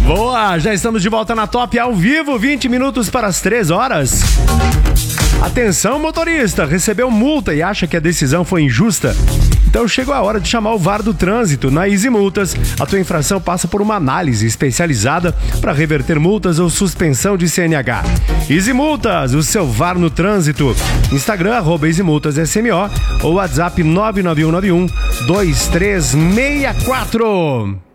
Boa, já estamos de volta na Top ao vivo, 20 minutos para as 3 horas. Atenção, motorista, recebeu multa e acha que a decisão foi injusta? Então chegou a hora de chamar o VAR do trânsito. Na Easy Multas, a tua infração passa por uma análise especializada para reverter multas ou suspensão de CNH. Easy Multas, o seu VAR no trânsito. Instagram, @EasyMultasSMO ou WhatsApp 99191 2364.